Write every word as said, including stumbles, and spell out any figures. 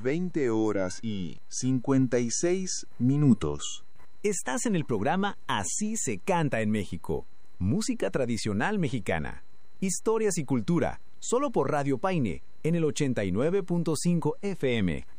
veinte horas y cincuenta y seis minutos. Estás en el programa Así se canta en México. Música tradicional mexicana. Historias y cultura, solo por Radio Paine, en el ochenta y nueve punto cinco F M.